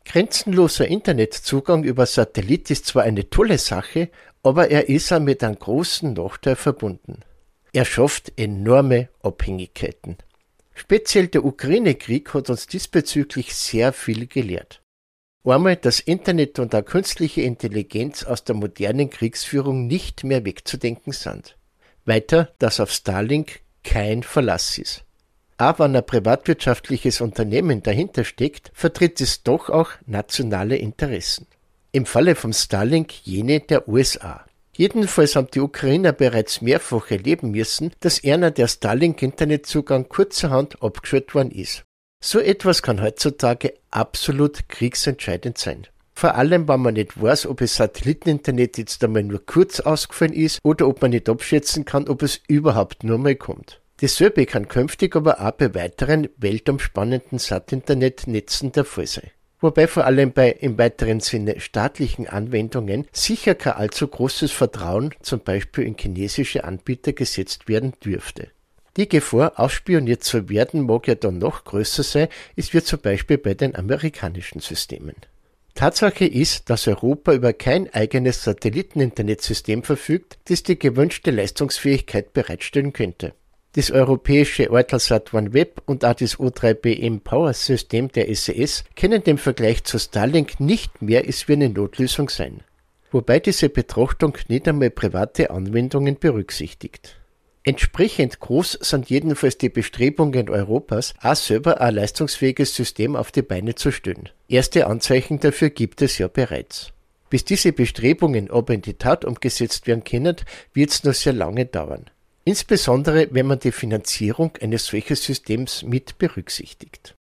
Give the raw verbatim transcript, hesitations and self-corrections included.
Grenzenloser Internetzugang über Satellit ist zwar eine tolle Sache, aber er ist auch mit einem großen Nachteil verbunden. Er schafft enorme Abhängigkeiten. Speziell der Ukraine-Krieg hat uns diesbezüglich sehr viel gelehrt. Einmal, dass Internet und auch künstliche Intelligenz aus der modernen Kriegsführung nicht mehr wegzudenken sind. Weiter, dass auf Starlink kein Verlass ist. Aber wenn ein privatwirtschaftliches Unternehmen dahinter steckt, vertritt es doch auch nationale Interessen. Im Falle von Starlink jene der U S A. Jedenfalls haben die Ukrainer bereits mehrfach erleben müssen, dass einer der Starlink-Internetzugang kurzerhand abgeschaltet worden ist. So etwas kann heutzutage absolut kriegsentscheidend sein. Vor allem, wenn man nicht weiß, ob das Satelliteninternet jetzt einmal nur kurz ausgefallen ist oder ob man nicht abschätzen kann, ob es überhaupt nur mal kommt. Dasselbe kann künftig aber auch bei weiteren weltumspannenden Sat-Internet-Netzen der Fall sein. Wobei vor allem bei im weiteren Sinne staatlichen Anwendungen sicher kein allzu großes Vertrauen zum Beispiel in chinesische Anbieter gesetzt werden dürfte. Die Gefahr, ausspioniert zu werden, mag ja dann noch größer sein, ist wie zum Beispiel bei den amerikanischen Systemen. Tatsache ist, dass Europa über kein eigenes Satelliteninternetsystem verfügt, das die gewünschte Leistungsfähigkeit bereitstellen könnte. Das europäische Eutelsat OneWeb und auch das O drei B M Power System der S E S können im Vergleich zu Starlink nicht mehr als wie eine Notlösung sein. Wobei diese Betrachtung nicht einmal private Anwendungen berücksichtigt. Entsprechend groß sind jedenfalls die Bestrebungen Europas, auch selber ein leistungsfähiges System auf die Beine zu stellen. Erste Anzeichen dafür gibt es ja bereits. Bis diese Bestrebungen aber in die Tat umgesetzt werden können, wird es noch sehr lange dauern. Insbesondere wenn man die Finanzierung eines solchen Systems mit berücksichtigt.